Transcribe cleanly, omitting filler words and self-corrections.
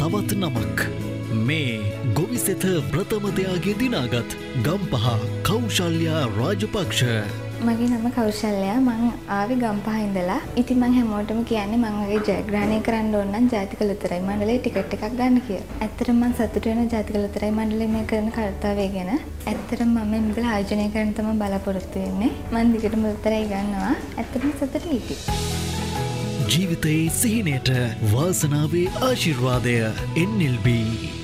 තවත් නමක්. මේ ගොවිසෙත ප්‍රථමතයාගේ දිනාගත් ගම්පහ කෞශල්‍යා රාජපක්ෂ. මගේ නම කෞශල්‍යා. මං ආවේ ගම්පහ ඉඳලා. ඉතින් මං හැමෝටම කියන්නේ මං වගේ ජයග්‍රහණය කරන්න ඕන නම් ජාතික ලොතරැයි මණ්ඩලයේ ටිකට් එකක් ගන්න කියලා. ඇත්තටම මං සතුටු වෙන ජාතික ලොතරැයි මණ්ඩලයේ මේ කරන කාර්යය ගැන. ඇත්තටම මම මේක ආයෝජනය කරන්න තමයි බලාපොරොත්තු වෙන්නේ. මං දිගටම ලොතරැයි ගන්නවා. ඇත්තටම සතුටුයි. ජීවිතයේ සිහිනයට වාසනාවේ ආශිර්වාදය NLB